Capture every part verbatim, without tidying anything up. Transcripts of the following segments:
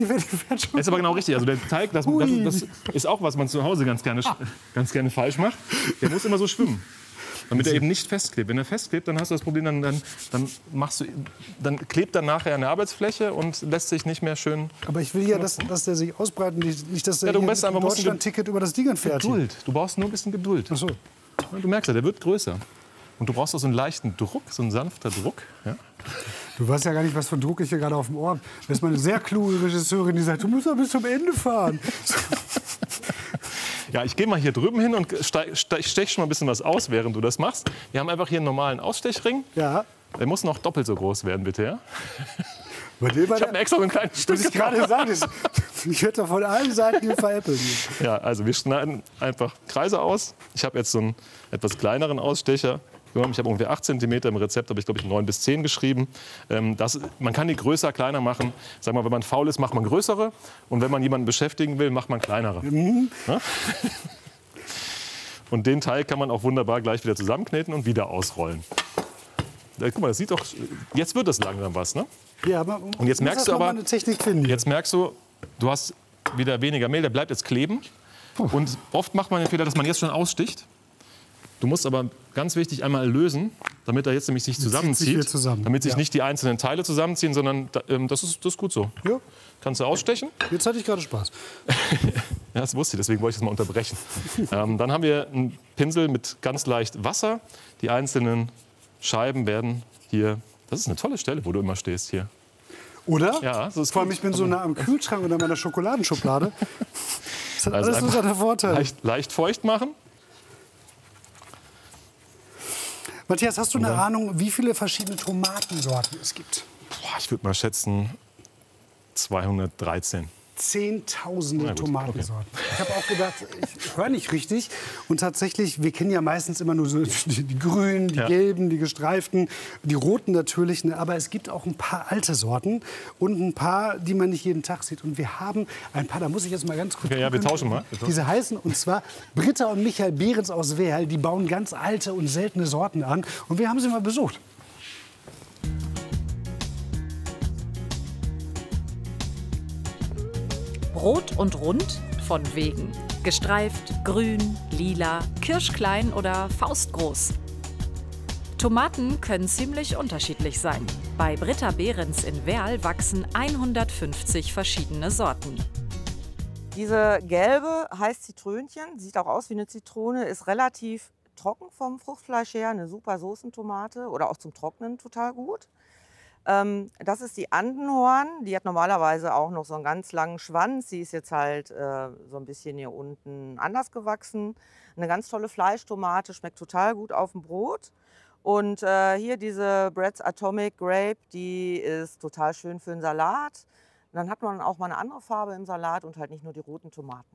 Die werden, die werden schon ist aber genau richtig. Also der Teig, das, das, das ist auch, was man zu Hause ganz gerne, ganz gerne falsch macht. Der muss immer so schwimmen, damit er eben nicht festklebt. Wenn er festklebt, dann hast du das Problem, dann, dann, dann, machst du, dann klebt er nachher an der Arbeitsfläche und lässt sich nicht mehr schön... Aber ich will ja, dass, dass der sich ausbreitet, nicht, nicht dass der ja, du hier musst einfach ein Deutschland-Ticket über das Ding anfährt. Geduld. Du brauchst nur ein bisschen Geduld. Ach so. Du merkst ja, der wird größer. Und du brauchst auch so einen leichten Druck, so ein sanfter Druck. Ja? Du weißt ja gar nicht, was für ein Druck ich hier gerade auf dem Ohr habe. Das ist mal eine sehr kluge Regisseurin, die sagt, du musst doch bis zum Ende fahren. Ja, ich gehe mal hier drüben hin und steche schon mal ein bisschen was aus, während du das machst. Wir haben einfach hier einen normalen Ausstechring. Ja. Der muss noch doppelt so groß werden, bitte. Ja? Ich habe mir extra so ein kleines Stück ich gerade sagen, ich werde von allen Seiten hier veräppeln. Ja, also wir schneiden einfach Kreise aus. Ich habe jetzt so einen etwas kleineren Ausstecher. Ich habe ungefähr acht Zentimeter im Rezept, habe ich glaube ich neun bis zehn geschrieben. Ähm, das, man kann die größer, kleiner machen. Sag mal, wenn man faul ist, macht man größere. Und wenn man jemanden beschäftigen will, macht man kleinere. Mhm. Ja? Und den Teil kann man auch wunderbar gleich wieder zusammenkneten und wieder ausrollen. Ja, guck mal, das sieht doch, jetzt wird das langsam was, ne? Ja, aber und jetzt merkst du aber, eine Technik finden. Jetzt merkst du, du hast wieder weniger Mehl, der bleibt jetzt kleben. Puh. Und oft macht man den Fehler, dass man jetzt schon aussticht. Du musst aber ganz wichtig einmal lösen, damit er jetzt nämlich sich zusammenzieht, sich zusammen. damit sich ja. nicht die einzelnen Teile zusammenziehen, sondern ähm, das, ist, das ist gut so. Ja. Kannst du ausstechen? Jetzt hatte ich gerade Spaß. Ja, das wusste ich, deswegen wollte ich das mal unterbrechen. ähm, dann haben wir einen Pinsel mit ganz leicht Wasser. Die einzelnen Scheiben werden hier, das ist eine tolle Stelle, wo du immer stehst hier. Oder? Ja, so ist Vor allem, ich bin so nah am Kühlschrank oder meiner Schokoladenschublade. Das hat also alles so seine Vorteile. Leicht, leicht feucht machen. Matthias, hast du eine Ahnung, wie viele verschiedene Tomatensorten es gibt? Boah, ich würde mal schätzen zweihundertdreizehn. Zehntausende Tomatensorten. Okay. Ich habe auch gedacht, ich höre nicht richtig. Und tatsächlich, wir kennen ja meistens immer nur so die, die grünen, die ja. gelben, die gestreiften, die roten natürlich. Ne? Aber es gibt auch ein paar alte Sorten und ein paar, die man nicht jeden Tag sieht. Und wir haben ein paar, da muss ich jetzt mal ganz kurz okay, ja, wir tauschen mal. Wir tauschen. Diese heißen, und zwar Britta und Michael Behrens aus Werl, die bauen ganz alte und seltene Sorten an. Und wir haben sie mal besucht. Rot und rund, von wegen. Gestreift, grün, lila, kirschklein oder faustgroß. Tomaten können ziemlich unterschiedlich sein. Bei Britta Behrens in Werl wachsen hundertfünfzig verschiedene Sorten. Diese gelbe heißt Zitrönchen, sieht auch aus wie eine Zitrone, ist relativ trocken vom Fruchtfleisch her, eine super Soßentomate oder auch zum Trocknen total gut. Ähm, das ist die Andenhorn, die hat normalerweise auch noch so einen ganz langen Schwanz. Sie ist jetzt halt äh, so ein bisschen hier unten anders gewachsen. Eine ganz tolle Fleischtomate, schmeckt total gut auf dem Brot. Und äh, hier diese Brett's Atomic Grape, die ist total schön für den Salat. Und dann hat man auch mal eine andere Farbe im Salat und halt nicht nur die roten Tomaten.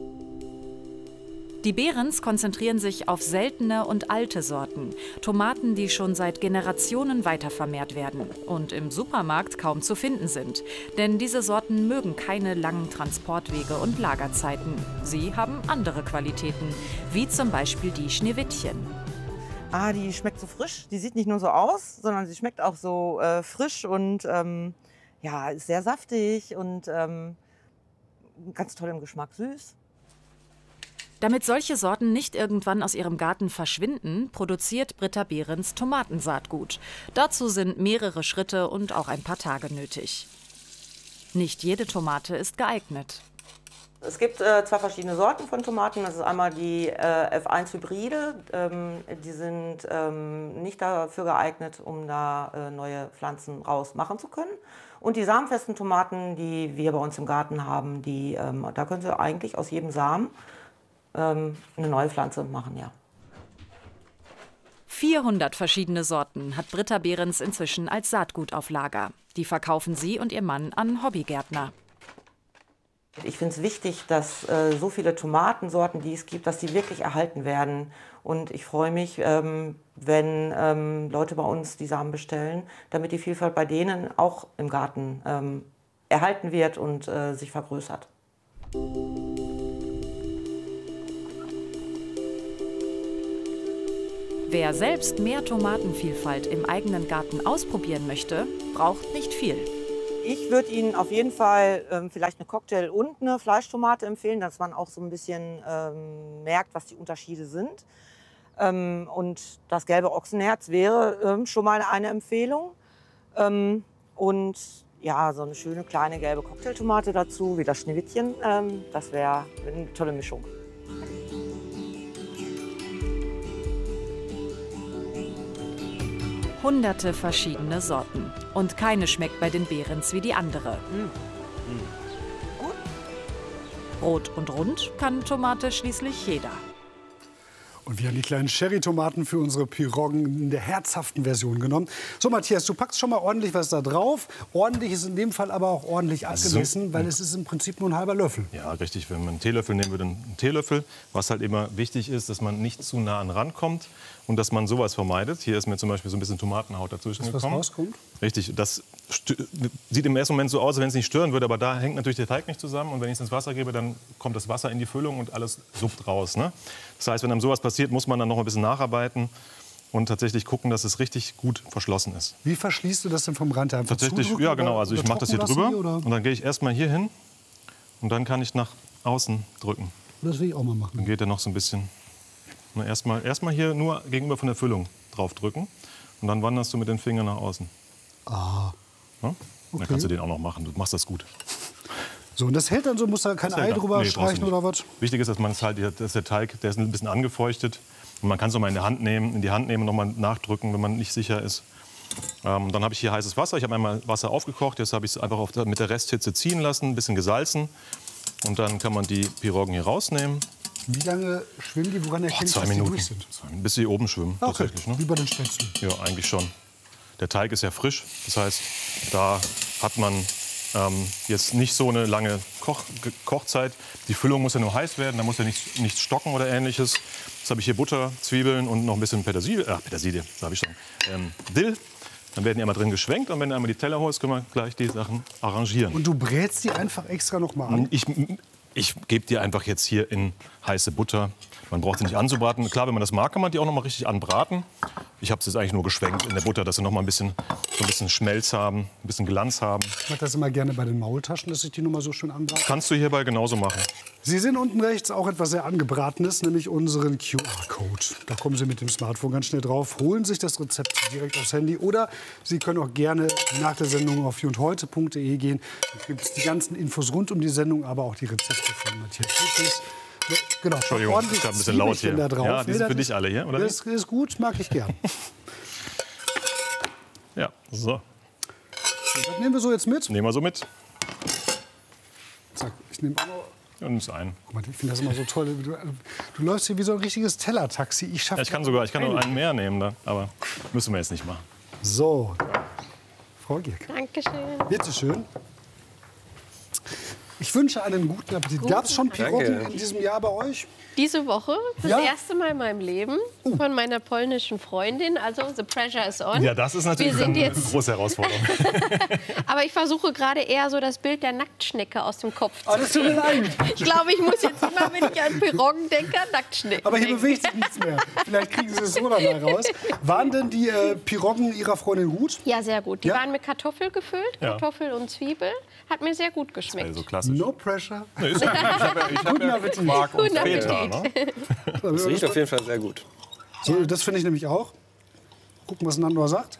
Die Behrens konzentrieren sich auf seltene und alte Sorten. Tomaten, die schon seit Generationen weitervermehrt werden und im Supermarkt kaum zu finden sind. Denn diese Sorten mögen keine langen Transportwege und Lagerzeiten. Sie haben andere Qualitäten, wie zum Beispiel die Schneewittchen. Ah, die schmeckt so frisch. Die sieht nicht nur so aus, sondern sie schmeckt auch so äh, frisch und ähm, ja, ist sehr saftig und ähm, ganz toll im Geschmack, süß. Damit solche Sorten nicht irgendwann aus ihrem Garten verschwinden, produziert Britta Behrens Tomatensaatgut. Dazu sind mehrere Schritte und auch ein paar Tage nötig. Nicht jede Tomate ist geeignet. Es gibt äh, zwei verschiedene Sorten von Tomaten. Das ist einmal die äh, F eins Hybride. Ähm, die sind ähm, nicht dafür geeignet, um da äh, neue Pflanzen rausmachen zu können. Und die samenfesten Tomaten, die wir bei uns im Garten haben, die, ähm, da können Sie eigentlich aus jedem Samen eine neue Pflanze machen, ja. vierhundert verschiedene Sorten hat Britta Behrens inzwischen als Saatgut auf Lager. Die verkaufen sie und ihr Mann an Hobbygärtner. Ich finde es wichtig, dass äh, so viele Tomatensorten, die es gibt, dass die wirklich erhalten werden. Und ich freue mich, ähm, wenn ähm, Leute bei uns die Samen bestellen, damit die Vielfalt bei denen auch im Garten ähm, erhalten wird und äh, sich vergrößert. Wer selbst mehr Tomatenvielfalt im eigenen Garten ausprobieren möchte, braucht nicht viel. ich würde Ihnen auf jeden Fall ähm, vielleicht eine Cocktail- und eine Fleischtomate empfehlen, dass man auch so ein bisschen ähm, merkt, was die Unterschiede sind. Ähm, und das gelbe Ochsenherz wäre ähm, schon mal eine Empfehlung. Ähm, und ja, so eine schöne kleine gelbe Cocktailtomate dazu, wie das Schneewittchen, ähm, das wäre eine tolle Mischung. Hunderte verschiedene Sorten. Und keine schmeckt bei den Behrens wie die andere. Mm. Gut. Rot und rund kann Tomate schließlich jeder. Und wir haben die kleinen Cherry-Tomaten für unsere Piroggen in der herzhaften Version genommen. So, Matthias, du packst schon mal ordentlich was da drauf. Ordentlich ist in dem Fall aber auch ordentlich angemessen, weil es ist im Prinzip nur ein halber Löffel. Ja, richtig. Wenn man einen Teelöffel nehmen würde, einen Teelöffel. Was halt immer wichtig ist, dass man nicht zu nah an ran kommt und dass man sowas vermeidet. Hier ist mir zum Beispiel so ein bisschen Tomatenhaut dazwischen Dass was gekommen. rauskommt? Richtig. Das sieht im ersten Moment so aus, als wenn es nicht stören würde, aber da hängt natürlich der Teig nicht zusammen. Und wenn ich es ins Wasser gebe, dann kommt das Wasser in die Füllung und alles suppt raus. Ne? Das heißt, wenn einem sowas passiert, muss man dann noch ein bisschen nacharbeiten und tatsächlich gucken, dass es richtig gut verschlossen ist. Wie verschließt du das denn vom Rand? Einfach Tatsächlich, zudrücken ja genau. Also oder ich mache das hier trocken drüber lassen, oder? und dann gehe ich erstmal hier hin und dann kann ich nach außen drücken. Das will ich auch mal machen. Dann geht er noch so ein bisschen. Erstmal erst mal hier nur gegenüber von der Füllung drauf drücken und dann wanderst du mit den Fingern nach außen. Ah. Ja? Okay. Dann kannst du den auch noch machen. Du machst das gut. So, und das hält dann so, muss da kein Das Ei hält drüber dann. Nee, streichen brauchst du oder nicht. was? Wichtig ist, dass man es halt, dass der Teig, der ist ein bisschen angefeuchtet. Und man kann es noch mal in die Hand nehmen, in die Hand nehmen und noch mal nachdrücken, wenn man nicht sicher ist. Ähm, dann habe ich hier heißes Wasser. Ich habe einmal Wasser aufgekocht. Jetzt habe ich es einfach auf der, mit der Resthitze ziehen lassen, ein bisschen gesalzen. Und dann kann man die Piroggen hier rausnehmen. Wie lange schwimmen die? Woran Boah, erkenne ich, zwei dass die Minuten. durch sind? Bis sie oben schwimmen, Okay, tatsächlich. Ne? wie bei den Spätzlen. Ja, eigentlich schon. Der Teig ist ja frisch. Das heißt, da hat man ähm, jetzt nicht so eine lange Koch Kochzeit. Die Füllung muss ja nur heiß werden, da muss ja nichts, nichts stocken oder Ähnliches. Jetzt habe ich hier Butter, Zwiebeln und noch ein bisschen Petersilie. Ach, Petersilie, das habe ich schon. Ähm, Dill. Dann werden die einmal drin geschwenkt und wenn du einmal die Teller holst, können wir gleich die Sachen arrangieren. Und du brätst die einfach extra noch mal an? Ich, ich gebe die einfach jetzt hier in heiße Butter. Man braucht sie nicht anzubraten. Klar, wenn man das mag, kann man die auch noch mal richtig anbraten. Ich habe es jetzt eigentlich nur geschwenkt in der Butter, dass sie noch mal ein bisschen, so ein bisschen Schmelz haben, ein bisschen Glanz haben. Ich mache das immer gerne bei den Maultaschen, dass ich die noch mal so schön anbrate. Kannst du hierbei genauso machen. Sie sehen unten rechts auch etwas sehr Angebratenes, nämlich unseren Q R-Code. Da kommen Sie mit dem Smartphone ganz schnell drauf, holen sich das Rezept direkt aufs Handy oder Sie können auch gerne nach der Sendung auf hier und heute punkt de gehen. Da gibt es die ganzen Infos rund um die Sendung, aber auch die Rezepte von Matthias Friedrichs. Genau, Entschuldigung, ordentlich ist gerade ein bisschen laut hier. da drauf. Ja, die Nee, sind das für dich ist- alle hier, oder? Das ist gut, mag ich gern. Ja, so. Das nehmen wir so jetzt mit. Nehmen wir so mit Zack, ich nehme auch noch. und nimm's ein. Guck mal, ich finde das immer so toll. Du, du läufst hier wie so ein richtiges Tellertaxi. Ich schaffe Ja, ich kann sogar, ich kann noch einen mehr nehmen, da, aber müssen wir jetzt nicht machen. So, Frau Gierk, Dankeschön. bitte schön. Ich wünsche einen guten Appetit. Gab es schon Piroggen Danke. in diesem Jahr bei euch? Diese Woche das Ja? erste Mal in meinem Leben von meiner polnischen Freundin. Also the pressure is on. Ja, das ist natürlich Wir sind eine jetzt- große Herausforderung. Aber ich versuche gerade eher so das Bild der Nacktschnecke aus dem Kopf zu Alles tut mir leid. Ich glaube, ich muss jetzt immer, wenn ich an Piroggen denke, an Nacktschnecken Aber hier denken. bewegt sich nichts mehr. Vielleicht kriegen Sie es so dabei raus. Waren denn die äh, Piroggen Ihrer Freundin gut? Ja, sehr gut. Die Ja? waren mit Kartoffel gefüllt, Ja. Kartoffel und Zwiebel. Hat mir sehr gut geschmeckt. Also klassisch. No pressure. Nee, ist ja, ich habe ja, ich hab Guten ja Appetit. Quark und Guten Feta. Appetit. Ne? Das riecht auf jeden Fall sehr gut. So, das finde ich nämlich auch. Gucken, was Nando sagt.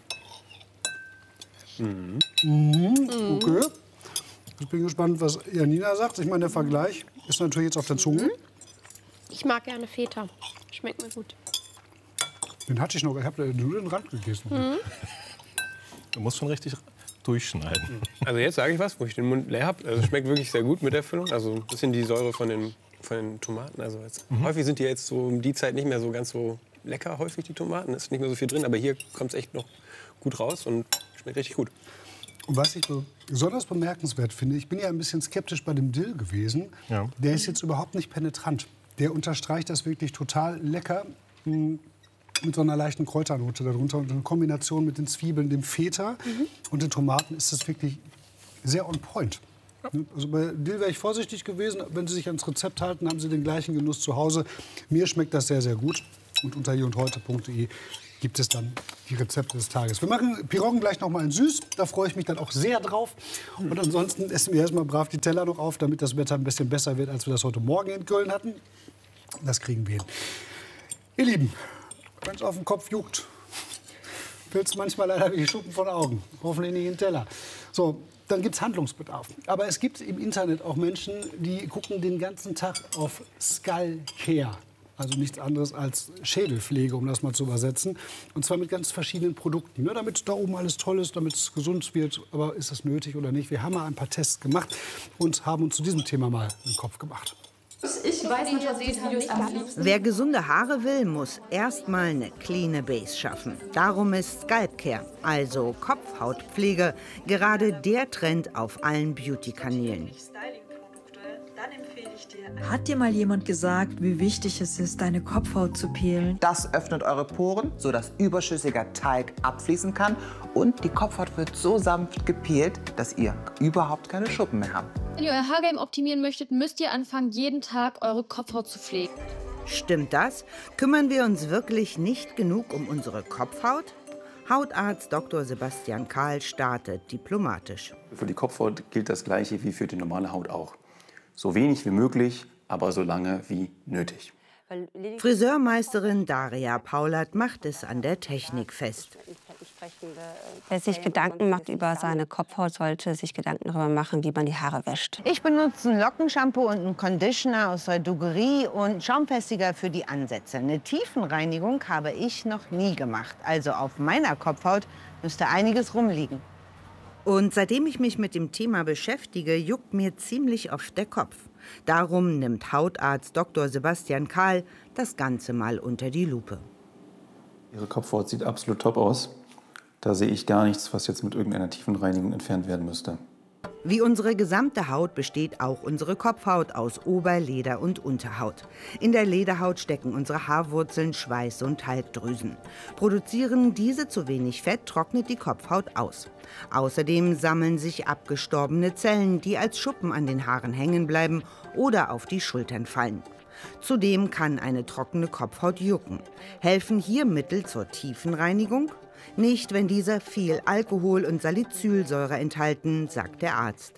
Mhm. Okay. Ich bin gespannt, was Janina sagt. Ich meine, der Vergleich ist natürlich jetzt auf der Zunge. Ich mag gerne Feta. Schmeckt mir gut. Den hatte ich noch. Ich habe nur den Rand gegessen. Du musst schon richtig durchschneiden. Also jetzt sage ich was, wo ich den Mund leer habe. Also es schmeckt wirklich sehr gut mit der Füllung. Also ein bisschen die Säure von den, von den Tomaten. Also jetzt, häufig sind die jetzt so um die Zeit nicht mehr so ganz so lecker, häufig die Tomaten. Ist nicht mehr so viel drin, aber hier kommt es echt noch gut raus und schmeckt richtig gut. Und was ich besonders bemerkenswert finde, ich bin ja ein bisschen skeptisch bei dem Dill gewesen. Ja. Der ist jetzt überhaupt nicht penetrant. Der unterstreicht das wirklich total lecker. mh, Mit so einer leichten Kräuternote darunter. Und in Kombination mit den Zwiebeln, dem Feta und den Tomaten ist das wirklich sehr on point. Also bei Dill wäre ich vorsichtig gewesen. Wenn Sie sich ans Rezept halten, haben Sie den gleichen Genuss zu Hause. Mir schmeckt das sehr, sehr gut. Und unter hier und heute punkt de gibt es dann die Rezepte des Tages. Wir machen Piroggen gleich noch mal in süß. Da freue ich mich dann auch sehr drauf. Und ansonsten essen wir erstmal brav die Teller noch auf, damit das Wetter ein bisschen besser wird, als wir das heute Morgen in Köln hatten. Das kriegen wir hin. Ihr Lieben, wenn es auf den Kopf juckt, fällt es manchmal leider wie die Schuppen von Augen. Hoffentlich nicht in den Teller. So, dann gibt es Handlungsbedarf. Aber es gibt im Internet auch Menschen, die gucken den ganzen Tag auf Skull Care. Also nichts anderes als Schädelpflege, um das mal zu übersetzen. Und zwar mit ganz verschiedenen Produkten. Ne, damit da oben alles toll ist, damit es gesund wird. Aber ist das nötig oder nicht? Wir haben mal ein paar Tests gemacht und haben uns zu diesem Thema mal den Kopf gemacht. Ich weiß nicht, was diese Videos am liebsten. Wer gesunde Haare will, muss erst mal eine cleane Base schaffen. Darum ist Scalp Care, also Kopfhautpflege, gerade der Trend auf allen Beauty-Kanälen. Hat dir mal jemand gesagt, wie wichtig es ist, deine Kopfhaut zu peelen? Das öffnet eure Poren, sodass überschüssiger Talg abfließen kann. Und die Kopfhaut wird so sanft gepeelt, dass ihr überhaupt keine Schuppen mehr habt. Wenn ihr euer Haargame optimieren möchtet, müsst ihr anfangen, jeden Tag eure Kopfhaut zu pflegen. Stimmt das? Kümmern wir uns wirklich nicht genug um unsere Kopfhaut? Hautarzt Doktor Sebastian Kahl startet diplomatisch. Für die Kopfhaut gilt das Gleiche wie für die normale Haut auch. So wenig wie möglich, aber so lange wie nötig. Friseurmeisterin Daria Paulat macht es an der Technik fest. Wer sich Gedanken macht über seine Kopfhaut, sollte sich Gedanken darüber machen, wie man die Haare wäscht. Ich benutze ein Lockenshampoo und einen Conditioner aus der Drogerie und Schaumfestiger für die Ansätze. Eine Tiefenreinigung habe ich noch nie gemacht. Also auf meiner Kopfhaut müsste einiges rumliegen. Und seitdem ich mich mit dem Thema beschäftige, juckt mir ziemlich oft der Kopf. Darum nimmt Hautarzt Doktor Sebastian Kahl das Ganze mal unter die Lupe. Ihre Kopfhaut sieht absolut top aus. Da sehe ich gar nichts, was jetzt mit irgendeiner Tiefenreinigung entfernt werden müsste. Wie unsere gesamte Haut besteht auch unsere Kopfhaut aus Ober-, Leder- und Unterhaut. In der Lederhaut stecken unsere Haarwurzeln, Schweiß- und Talgdrüsen. Produzieren diese zu wenig Fett, trocknet die Kopfhaut aus. Außerdem sammeln sich abgestorbene Zellen, die als Schuppen an den Haaren hängen bleiben oder auf die Schultern fallen. Zudem kann eine trockene Kopfhaut jucken. Helfen hier Mittel zur Tiefenreinigung? Nicht, wenn diese viel Alkohol und Salicylsäure enthalten, sagt der Arzt.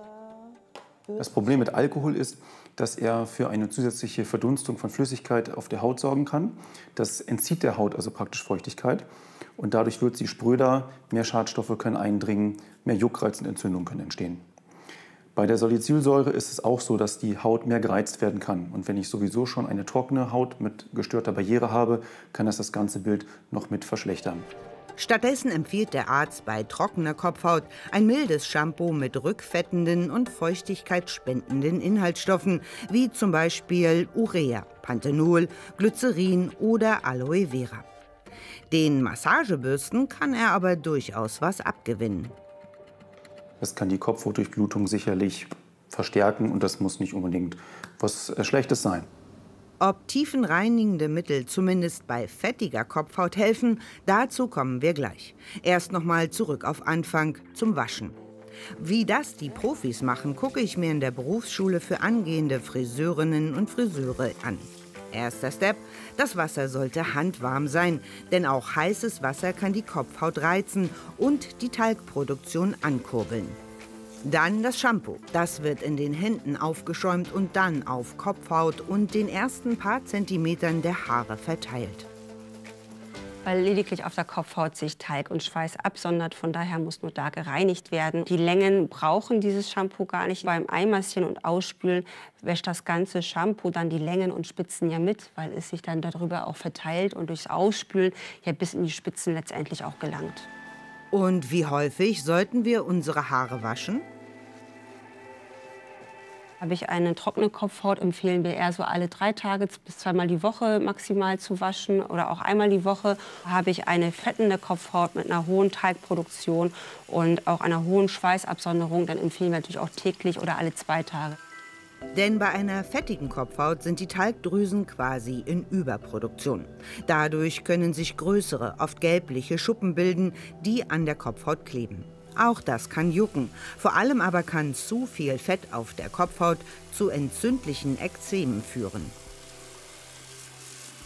Das Problem mit Alkohol ist, dass er für eine zusätzliche Verdunstung von Flüssigkeit auf der Haut sorgen kann. Das entzieht der Haut also praktisch Feuchtigkeit. Und dadurch wird sie spröder, mehr Schadstoffe können eindringen, mehr Juckreiz und Entzündungen können entstehen. Bei der Salicylsäure ist es auch so, dass die Haut mehr gereizt werden kann. Und wenn ich sowieso schon eine trockene Haut mit gestörter Barriere habe, kann das das ganze Bild noch mit verschlechtern. Stattdessen empfiehlt der Arzt bei trockener Kopfhaut ein mildes Shampoo mit rückfettenden und feuchtigkeitsspendenden Inhaltsstoffen, wie zum Beispiel Urea, Panthenol, Glycerin oder Aloe Vera. Den Massagebürsten kann er aber durchaus was abgewinnen. Das kann die Kopfhautdurchblutung sicherlich verstärken und das muss nicht unbedingt was Schlechtes sein. Ob tiefenreinigende Mittel zumindest bei fettiger Kopfhaut helfen, dazu kommen wir gleich. Erst noch mal zurück auf Anfang zum Waschen. Wie das die Profis machen, gucke ich mir in der Berufsschule für angehende Friseurinnen und Friseure an. Erster Step: Das Wasser sollte handwarm sein, denn auch heißes Wasser kann die Kopfhaut reizen und die Talgproduktion ankurbeln. Dann das Shampoo. Das wird in den Händen aufgeschäumt und dann auf Kopfhaut und den ersten paar Zentimetern der Haare verteilt. Weil lediglich auf der Kopfhaut sich Talg und Schweiß absondert. Von daher muss nur da gereinigt werden. Die Längen brauchen dieses Shampoo gar nicht. Beim Einmassieren und Ausspülen wäscht das ganze Shampoo dann die Längen und Spitzen ja mit, weil es sich dann darüber auch verteilt und durchs Ausspülen ja bis in die Spitzen letztendlich auch gelangt. Und wie häufig sollten wir unsere Haare waschen? Habe ich eine trockene Kopfhaut, empfehlen wir eher so alle drei Tage bis zweimal die Woche maximal zu waschen oder auch einmal die Woche. Habe ich eine fettende Kopfhaut mit einer hohen Talgproduktion und auch einer hohen Schweißabsonderung, dann empfehlen wir natürlich auch täglich oder alle zwei Tage. Denn bei einer fettigen Kopfhaut sind die Talgdrüsen quasi in Überproduktion. Dadurch können sich größere, oft gelbliche Schuppen bilden, die an der Kopfhaut kleben. Auch das kann jucken. Vor allem aber kann zu viel Fett auf der Kopfhaut zu entzündlichen Ekzemen führen.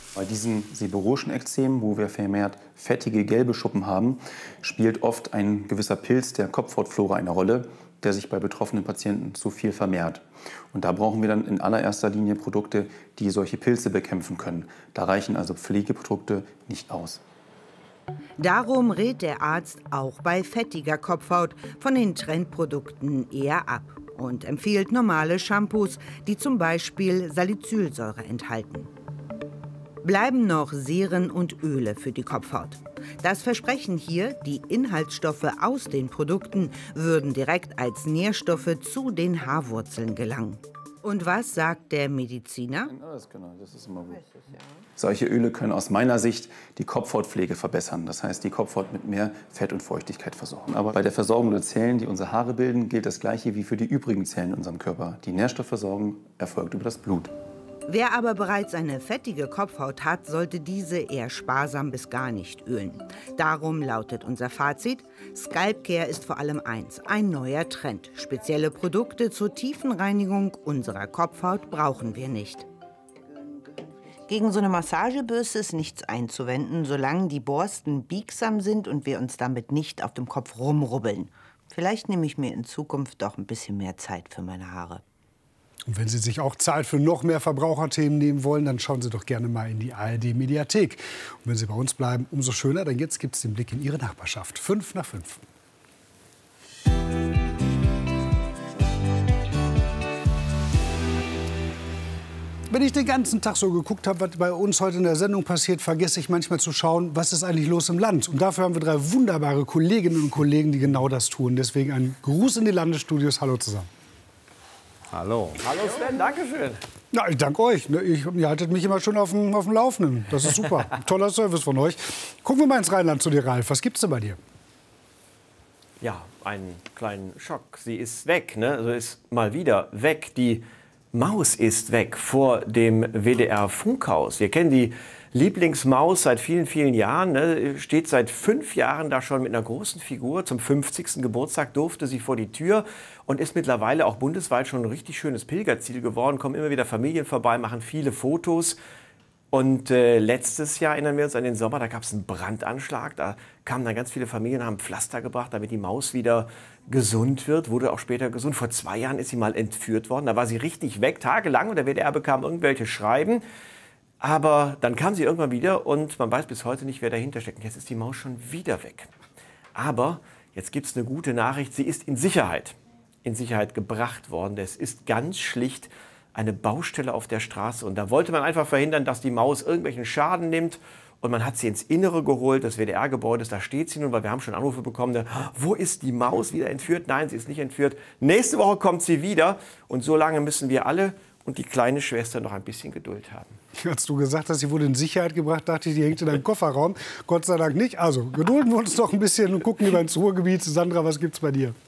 Bei diesen seborrhoischen Ekzemen, wo wir vermehrt fettige gelbe Schuppen haben, spielt oft ein gewisser Pilz der Kopfhautflora eine Rolle, der sich bei betroffenen Patienten zu viel vermehrt. Und da brauchen wir dann in allererster Linie Produkte, die solche Pilze bekämpfen können. Da reichen also Pflegeprodukte nicht aus. Darum rät der Arzt auch bei fettiger Kopfhaut von den Trendprodukten eher ab und empfiehlt normale Shampoos, die zum Beispiel Salicylsäure enthalten. Bleiben noch Seren und Öle für die Kopfhaut. Das versprechen hier, die Inhaltsstoffe aus den Produkten würden direkt als Nährstoffe zu den Haarwurzeln gelangen. Und was sagt der Mediziner? Das, genau, das ist immer gut. Solche Öle können aus meiner Sicht die Kopfhautpflege verbessern. Das heißt, die Kopfhaut mit mehr Fett und Feuchtigkeit versorgen. Aber bei der Versorgung der Zellen, die unsere Haare bilden, gilt das Gleiche wie für die übrigen Zellen in unserem Körper. Die Nährstoffversorgung erfolgt über das Blut. Wer aber bereits eine fettige Kopfhaut hat, sollte diese eher sparsam bis gar nicht ölen. Darum lautet unser Fazit: Scalp Care ist vor allem eins, ein neuer Trend. Spezielle Produkte zur Tiefenreinigung unserer Kopfhaut brauchen wir nicht. Gegen so eine Massagebürste ist nichts einzuwenden, solange die Borsten biegsam sind und wir uns damit nicht auf dem Kopf rumrubbeln. Vielleicht nehme ich mir in Zukunft doch ein bisschen mehr Zeit für meine Haare. Und wenn Sie sich auch Zeit für noch mehr Verbraucherthemen nehmen wollen, dann schauen Sie doch gerne mal in die A R D-Mediathek. Und wenn Sie bei uns bleiben, umso schöner, denn jetzt gibt es den Blick in Ihre Nachbarschaft. Fünf nach fünf. Wenn ich den ganzen Tag so geguckt habe, was bei uns heute in der Sendung passiert, vergesse ich manchmal zu schauen, was ist eigentlich los im Land. Und dafür haben wir drei wunderbare Kolleginnen und Kollegen, die genau das tun. Deswegen ein Gruß in die Landesstudios. Hallo zusammen. Hallo. Hallo Sven, danke schön. Ja, ich danke euch. Ich, ihr haltet mich immer schon auf dem, auf dem Laufenden. Das ist super. Toller Service von euch. Gucken wir mal ins Rheinland zu dir, Ralf. Was gibt's denn bei dir? Ja, einen kleinen Schock. Sie ist weg, ne? Also ist mal wieder weg. Die Maus ist weg vor dem W D R-Funkhaus. Wir kennen die Lieblingsmaus seit vielen, vielen Jahren. Ne? Steht seit fünf Jahren da schon mit einer großen Figur. Zum fünfzigsten Geburtstag durfte sie vor die Tür und ist mittlerweile auch bundesweit schon ein richtig schönes Pilgerziel geworden. Kommen immer wieder Familien vorbei, machen viele Fotos. Und äh, letztes Jahr erinnern wir uns an den Sommer, da gab es einen Brandanschlag. Da kamen dann ganz viele Familien, haben Pflaster gebracht, damit die Maus wieder gesund wird. Wurde auch später gesund. Vor zwei Jahren ist sie mal entführt worden. Da war sie richtig weg, tagelang. Und der W D R bekam irgendwelche Schreiben. Aber dann kam sie irgendwann wieder und man weiß bis heute nicht, wer dahinter steckt. Und jetzt ist die Maus schon wieder weg. Aber jetzt gibt es eine gute Nachricht. Sie ist in Sicherheit, in Sicherheit gebracht worden. Das ist ganz schlicht eine Baustelle auf der Straße. Und da wollte man einfach verhindern, dass die Maus irgendwelchen Schaden nimmt. Und man hat sie ins Innere geholt, des W D R-Gebäudes. Da steht sie nun, weil wir haben schon Anrufe bekommen. Da, wo ist die Maus? Wieder entführt? Nein, sie ist nicht entführt. Nächste Woche kommt sie wieder. Und so lange müssen wir alle und die kleine Schwester noch ein bisschen Geduld haben. Als du gesagt hast, sie wurde in Sicherheit gebracht, dachte ich, die hängt in deinem Kofferraum. Gott sei Dank nicht. Also gedulden wir uns doch ein bisschen und gucken über ins Ruhrgebiet. Sandra, was gibt's bei dir?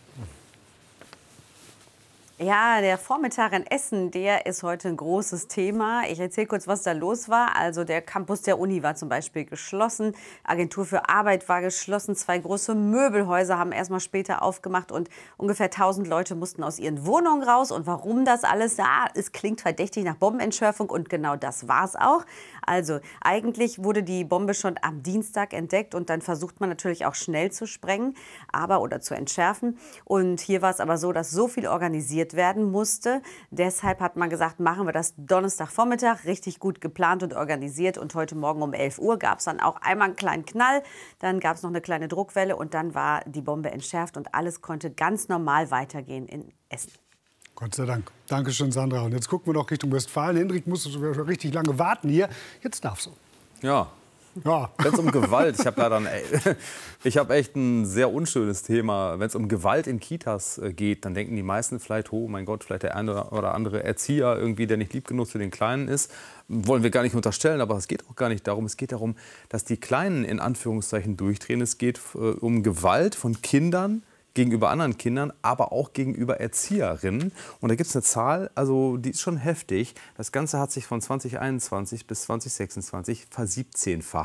Ja, der Vormittag in Essen, der ist heute ein großes Thema. Ich erzähle kurz, was da los war. Also der Campus der Uni war zum Beispiel geschlossen, Agentur für Arbeit war geschlossen, zwei große Möbelhäuser haben erst mal später aufgemacht und ungefähr tausend Leute mussten aus ihren Wohnungen raus. Und warum das alles? Ja, es klingt verdächtig nach Bombenentschärfung und genau das war es auch. Also eigentlich wurde die Bombe schon am Dienstag entdeckt und dann versucht man natürlich auch schnell zu sprengen, aber oder zu entschärfen. Und hier war es aber so, dass so viel organisiert werden musste. Deshalb hat man gesagt, machen wir das Donnerstagvormittag, richtig gut geplant und organisiert. Und heute Morgen um elf Uhr gab es dann auch einmal einen kleinen Knall, dann gab es noch eine kleine Druckwelle und dann war die Bombe entschärft und alles konnte ganz normal weitergehen in Essen. Gott sei Dank. Dankeschön, Sandra. Und jetzt gucken wir doch Richtung Westfalen. Hendrik musste schon richtig lange warten hier. Jetzt darfst du. Ja. Ja. Wenn es um Gewalt, ich habe leider ein, ich habe echt ein sehr unschönes Thema. Wenn es um Gewalt in Kitas geht, dann denken die meisten vielleicht, oh mein Gott, vielleicht der eine oder andere Erzieher irgendwie, der nicht lieb genug für den Kleinen ist. Wollen wir gar nicht unterstellen, aber es geht auch gar nicht darum. Es geht darum, dass die Kleinen in Anführungszeichen durchdrehen. Es geht äh, um Gewalt von Kindern gegenüber anderen Kindern, aber auch gegenüber Erzieherinnen. Und da gibt es eine Zahl, also die ist schon heftig. Das Ganze hat sich von zwanzig einundzwanzig bis zwanzig sechsundzwanzig versiebzehnfacht.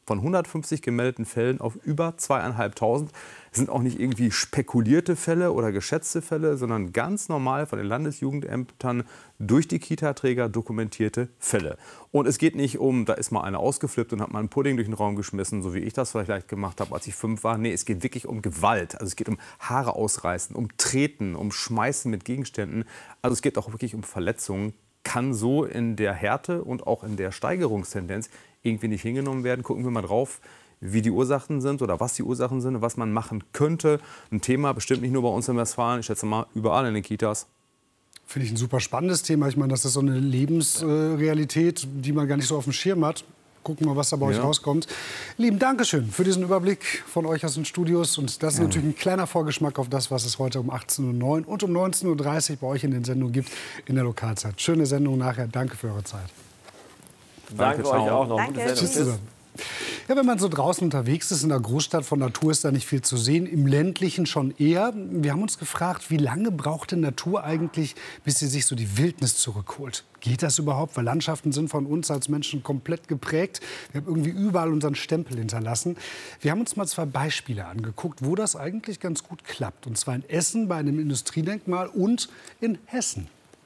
Von hundertfünfzig gemeldeten Fällen auf über zweieinhalbtausend. Es sind auch nicht irgendwie spekulierte Fälle oder geschätzte Fälle, sondern ganz normal von den Landesjugendämtern durch die Kita-Träger dokumentierte Fälle. Und es geht nicht um, da ist mal einer ausgeflippt und hat mal einen Pudding durch den Raum geschmissen, so wie ich das vielleicht gemacht habe, als ich fünf war. Nee, es geht wirklich um Gewalt. Also es geht um Haare ausreißen, um Treten, um Schmeißen mit Gegenständen. Also es geht auch wirklich um Verletzungen. Kann so in der Härte und auch in der Steigerungstendenz irgendwie nicht hingenommen werden. Gucken wir mal drauf, wie die Ursachen sind oder was die Ursachen sind und was man machen könnte. Ein Thema bestimmt nicht nur bei uns in Westfalen, ich schätze mal überall in den Kitas. Finde ich ein super spannendes Thema. Ich meine, das ist so eine Lebensrealität, die man gar nicht so auf dem Schirm hat. Gucken wir mal, was da bei euch Ja. rauskommt. Lieben Dankeschön für diesen Überblick von euch aus den Studios. Und das ist Ja. natürlich ein kleiner Vorgeschmack auf das, was es heute um achtzehn Uhr neun und um neunzehn Uhr dreißig bei euch in den Sendungen gibt in der Lokalzeit. Schöne Sendung nachher. Danke für eure Zeit. Danke, euch auch noch. Danke. Gute Sendung. Tschüss zusammen. Ja, wenn man so draußen unterwegs ist in der Großstadt, von Natur ist da nicht viel zu sehen, im ländlichen schon eher. Wir haben uns gefragt, wie lange braucht denn Natur eigentlich, bis sie sich so die Wildnis zurückholt? Geht das überhaupt? Weil Landschaften sind von uns als Menschen komplett geprägt. Wir haben irgendwie überall unseren Stempel hinterlassen. Wir haben uns mal zwei Beispiele angeguckt, wo das eigentlich ganz gut klappt. Und zwar in Essen bei einem Industriedenkmal und in Hessen.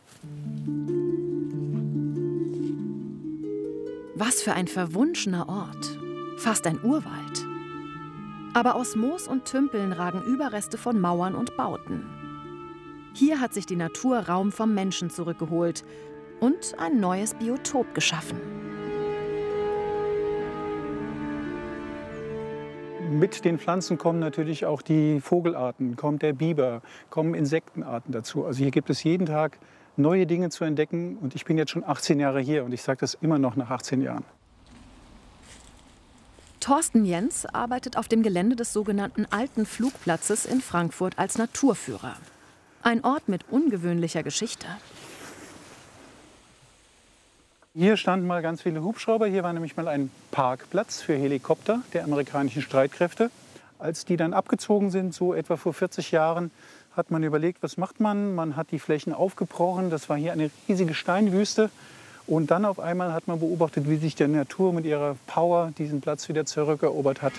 Was für ein verwunschener Ort. Fast ein Urwald. Aber aus Moos und Tümpeln ragen Überreste von Mauern und Bauten. Hier hat sich die Natur Raum vom Menschen zurückgeholt und ein neues Biotop geschaffen. Mit den Pflanzen kommen natürlich auch die Vogelarten, kommt der Biber, kommen Insektenarten dazu. Also hier gibt es jeden Tag neue Dinge zu entdecken. Und ich bin jetzt schon achtzehn Jahre hier und ich sage das immer noch nach achtzehn Jahren. Thorsten Jens arbeitet auf dem Gelände des sogenannten Alten Flugplatzes in Frankfurt als Naturführer. Ein Ort mit ungewöhnlicher Geschichte. Hier standen mal ganz viele Hubschrauber. Hier war nämlich mal ein Parkplatz für Helikopter der amerikanischen Streitkräfte. Als die dann abgezogen sind, so etwa vor vierzig Jahren, hat man überlegt, was macht man? Man hat die Flächen aufgebrochen. Das war hier eine riesige Steinwüste. Und dann auf einmal hat man beobachtet, wie sich die Natur mit ihrer Power diesen Platz wieder zurückerobert hat.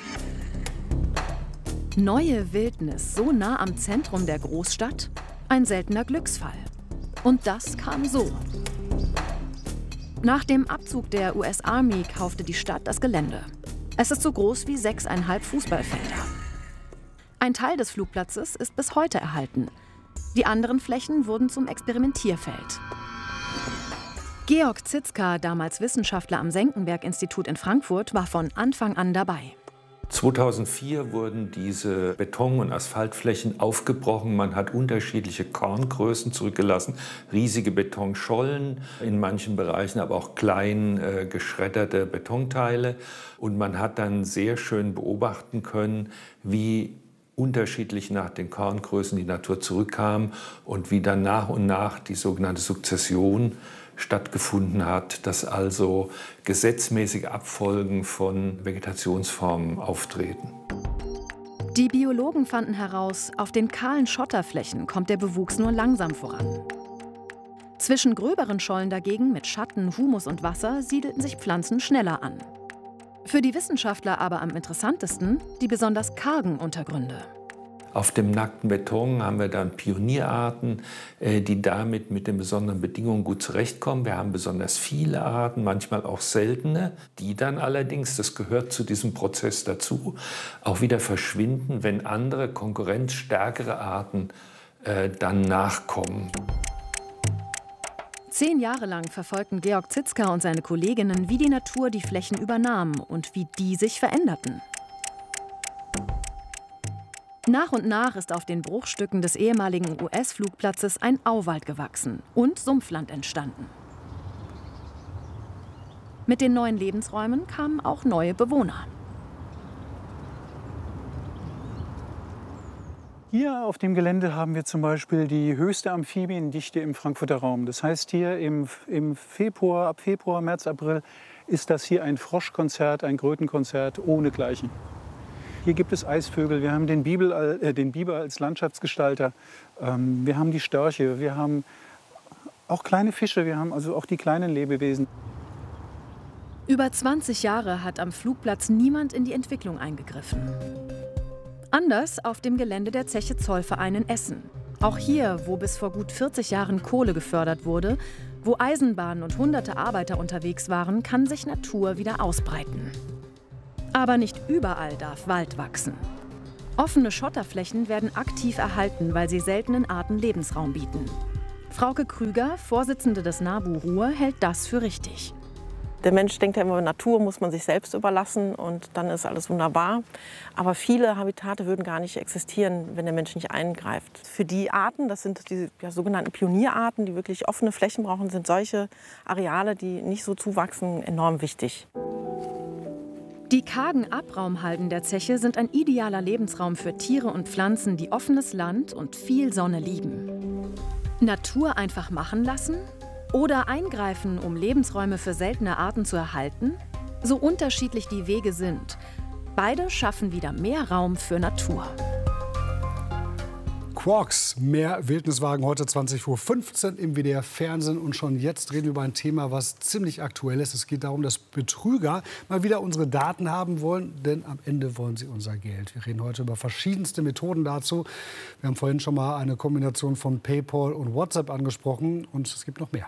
Neue Wildnis so nah am Zentrum der Großstadt? Ein seltener Glücksfall. Und das kam so. Nach dem Abzug der U S Army kaufte die Stadt das Gelände. Es ist so groß wie sechseinhalb Fußballfelder. Ein Teil des Flugplatzes ist bis heute erhalten. Die anderen Flächen wurden zum Experimentierfeld. Georg Zitzka, damals Wissenschaftler am Senckenberg-Institut in Frankfurt, war von Anfang an dabei. zweitausendvier wurden diese Beton- und Asphaltflächen aufgebrochen. Man hat unterschiedliche Korngrößen zurückgelassen, riesige Betonschollen, in manchen Bereichen aber auch klein äh, geschredderte Betonteile. Und man hat dann sehr schön beobachten können, wie unterschiedlich nach den Korngrößen die Natur zurückkam und wie dann nach und nach die sogenannte Sukzession stattgefunden hat, dass also gesetzmäßige Abfolgen von Vegetationsformen auftreten. Die Biologen fanden heraus, auf den kahlen Schotterflächen kommt der Bewuchs nur langsam voran. Zwischen gröberen Schollen dagegen mit Schatten, Humus und Wasser siedelten sich Pflanzen schneller an. Für die Wissenschaftler aber am interessantesten die besonders kargen Untergründe. Auf dem nackten Beton haben wir dann Pionierarten, die damit mit den besonderen Bedingungen gut zurechtkommen. Wir haben besonders viele Arten, manchmal auch seltene, die dann allerdings, das gehört zu diesem Prozess dazu, auch wieder verschwinden, wenn andere konkurrenzstärkere Arten äh, dann nachkommen. Zehn Jahre lang verfolgten Georg Zitzka und seine Kolleginnen, wie die Natur die Flächen übernahm und wie die sich veränderten. Nach und nach ist auf den Bruchstücken des ehemaligen U S-Flugplatzes ein Auwald gewachsen und Sumpfland entstanden. Mit den neuen Lebensräumen kamen auch neue Bewohner. Hier auf dem Gelände haben wir zum Beispiel die höchste Amphibiendichte im Frankfurter Raum. Das heißt, hier im, im Februar, ab Februar, März, April ist das hier ein Froschkonzert, ein Krötenkonzert ohnegleichen. Hier gibt es Eisvögel, wir haben den, Bibel, äh, den Biber als Landschaftsgestalter, ähm, wir haben die Störche, wir haben auch kleine Fische, wir haben also auch die kleinen Lebewesen. Über zwanzig Jahre hat am Flugplatz niemand in die Entwicklung eingegriffen. Anders auf dem Gelände der Zeche Zollverein in Essen. Auch hier, wo bis vor gut vierzig Jahren Kohle gefördert wurde, wo Eisenbahnen und hunderte Arbeiter unterwegs waren, kann sich Natur wieder ausbreiten. Aber nicht überall darf Wald wachsen. Offene Schotterflächen werden aktiv erhalten, weil sie seltenen Arten Lebensraum bieten. Frauke Krüger, Vorsitzende des NABU Ruhr, hält das für richtig. Der Mensch denkt ja immer, Natur muss man sich selbst überlassen und dann ist alles wunderbar. Aber viele Habitate würden gar nicht existieren, wenn der Mensch nicht eingreift. Für die Arten, das sind die ja, sogenannten Pionierarten, die wirklich offene Flächen brauchen, sind solche Areale, die nicht so zuwachsen, enorm wichtig. Die kargen Abraumhalden der Zeche sind ein idealer Lebensraum für Tiere und Pflanzen, die offenes Land und viel Sonne lieben. Natur einfach machen lassen? Oder eingreifen, um Lebensräume für seltene Arten zu erhalten? So unterschiedlich die Wege sind, beide schaffen wieder mehr Raum für Natur. Quarks, mehr Wildniswagen heute zwanzig Uhr fünfzehn im W D R-Fernsehen. Und schon jetzt reden wir über ein Thema, was ziemlich aktuell ist. Es geht darum, dass Betrüger mal wieder unsere Daten haben wollen, denn am Ende wollen sie unser Geld. Wir reden heute über verschiedenste Methoden dazu. Wir haben vorhin schon mal eine Kombination von PayPal und WhatsApp angesprochen und es gibt noch mehr.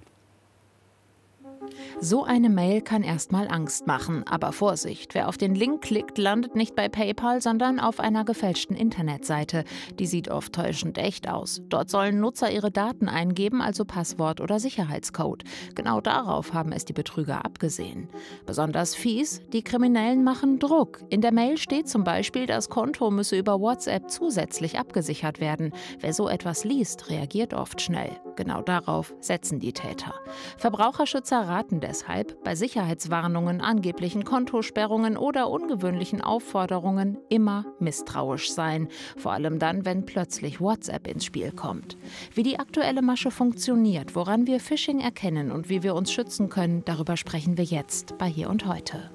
So eine Mail kann erstmal Angst machen. Aber Vorsicht, wer auf den Link klickt, landet nicht bei PayPal, sondern auf einer gefälschten Internetseite. Die sieht oft täuschend echt aus. Dort sollen Nutzer ihre Daten eingeben, also Passwort oder Sicherheitscode. Genau darauf haben es die Betrüger abgesehen. Besonders fies, die Kriminellen machen Druck. In der Mail steht zum Beispiel, das Konto müsse über WhatsApp zusätzlich abgesichert werden. Wer so etwas liest, reagiert oft schnell. Genau darauf setzen die Täter. Verbraucherschützer raten deshalb, bei Sicherheitswarnungen, angeblichen Kontosperrungen oder ungewöhnlichen Aufforderungen immer misstrauisch sein. Vor allem dann, wenn plötzlich WhatsApp ins Spiel kommt. Wie die aktuelle Masche funktioniert, woran wir Phishing erkennen und wie wir uns schützen können, darüber sprechen wir jetzt bei Hier und Heute.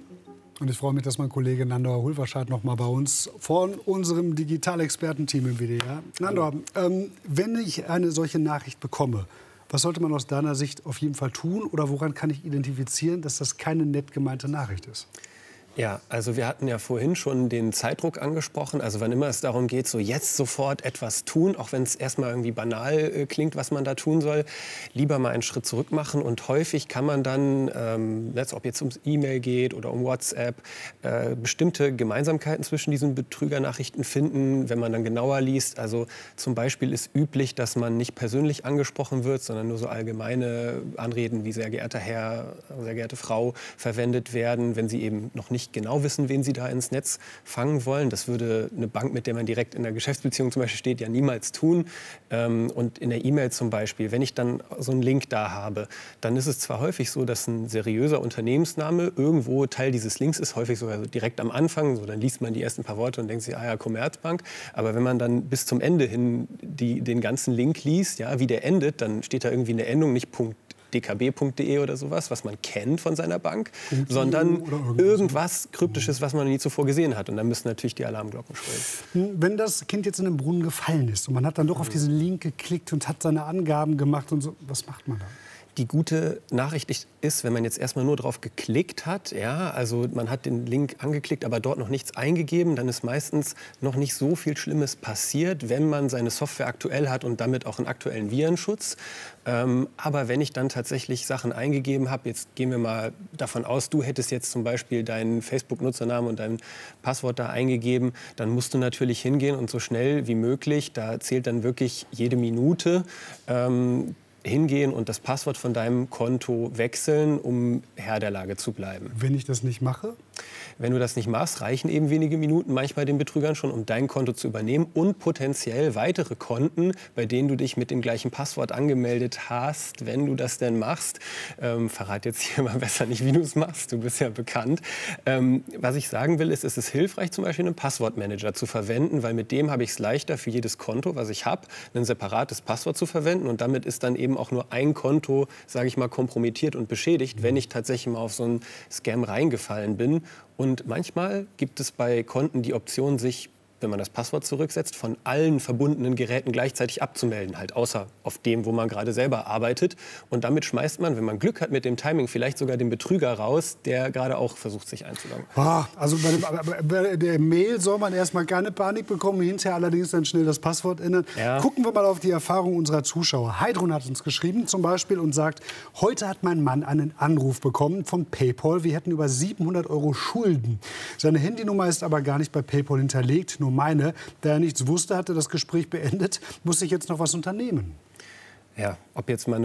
Und ich freue mich, dass mein Kollege Nandor Hulverscheid noch mal bei uns von unserem Digitalexperten-Team im W D R. Nandor, ähm, wenn ich eine solche Nachricht bekomme, was sollte man aus deiner Sicht auf jeden Fall tun oder woran kann ich identifizieren, dass das keine nett gemeinte Nachricht ist? Ja, also wir hatten ja vorhin schon den Zeitdruck angesprochen. Also wann immer es darum geht, so jetzt sofort etwas tun, auch wenn es erstmal irgendwie banal äh, klingt, was man da tun soll, lieber mal einen Schritt zurück machen. Und häufig kann man dann, ähm, ob jetzt ums E-Mail geht oder um WhatsApp, äh, bestimmte Gemeinsamkeiten zwischen diesen Betrügernachrichten finden, wenn man dann genauer liest. Also zum Beispiel ist üblich, dass man nicht persönlich angesprochen wird, sondern nur so allgemeine Anreden wie sehr geehrter Herr, sehr geehrte Frau verwendet werden, wenn sie eben noch nicht genau wissen, wen sie da ins Netz fangen wollen. Das würde eine Bank, mit der man direkt in der Geschäftsbeziehung zum Beispiel steht, ja niemals tun. Und in der E-Mail zum Beispiel, wenn ich dann so einen Link da habe, dann ist es zwar häufig so, dass ein seriöser Unternehmensname irgendwo Teil dieses Links ist, häufig sogar direkt am Anfang. So, dann liest man die ersten paar Worte und denkt sich, ah ja, Commerzbank. Aber wenn man dann bis zum Ende hin die, den ganzen Link liest, ja, wie der endet, dann steht da irgendwie eine Endung, nicht Punkt d k b punkt d e oder sowas, was man kennt von seiner Bank, Punkt sondern irgendwas, irgendwas Kryptisches, was man noch nie zuvor gesehen hat. Und dann müssen natürlich die Alarmglocken schrillen. Wenn das Kind jetzt in den Brunnen gefallen ist und man hat dann doch auf diesen Link geklickt und hat seine Angaben gemacht und so, was macht man da? Die gute Nachricht ist, wenn man jetzt erstmal nur drauf geklickt hat, ja, also man hat den Link angeklickt, aber dort noch nichts eingegeben, dann ist meistens noch nicht so viel Schlimmes passiert, wenn man seine Software aktuell hat und damit auch einen aktuellen Virenschutz. Ähm, aber wenn ich dann tatsächlich Sachen eingegeben habe, jetzt gehen wir mal davon aus, du hättest jetzt zum Beispiel deinen Facebook-Nutzernamen und dein Passwort da eingegeben, dann musst du natürlich hingehen und so schnell wie möglich, da zählt dann wirklich jede Minute, ähm, hingehen und das Passwort von deinem Konto wechseln, um Herr der Lage zu bleiben. Wenn ich das nicht mache? Wenn du das nicht machst, reichen eben wenige Minuten manchmal den Betrügern schon, um dein Konto zu übernehmen und potenziell weitere Konten, bei denen du dich mit dem gleichen Passwort angemeldet hast, wenn du das denn machst. Ähm, verrat jetzt hier mal besser nicht, wie du es machst, du bist ja bekannt. Ähm, was ich sagen will, ist, es ist hilfreich, zum Beispiel einen Passwortmanager zu verwenden, weil mit dem habe ich es leichter, für jedes Konto, was ich habe, ein separates Passwort zu verwenden und damit ist dann eben auch nur ein Konto, sage ich mal, kompromittiert und beschädigt, wenn ich tatsächlich mal auf so einen Scam reingefallen bin. Und manchmal gibt es bei Konten die Option, sich wenn man das Passwort zurücksetzt, von allen verbundenen Geräten gleichzeitig abzumelden, halt außer auf dem, wo man gerade selber arbeitet. Und damit schmeißt man, wenn man Glück hat mit dem Timing, vielleicht sogar den Betrüger raus, der gerade auch versucht, sich einzuloggen. Ah, also bei, dem, bei der Mail soll man erstmal keine Panik bekommen, hinterher allerdings dann schnell das Passwort ändern. Ja. Gucken wir mal auf die Erfahrung unserer Zuschauer. Heidrun hat uns geschrieben zum Beispiel und sagt, heute hat mein Mann einen Anruf bekommen von PayPal. Wir hätten über siebenhundert Euro Schulden. Seine Handynummer ist aber gar nicht bei PayPal hinterlegt, nur meine. Da er nichts wusste, hatte das Gespräch beendet. Muss ich jetzt noch was unternehmen? Ja, ob jetzt mal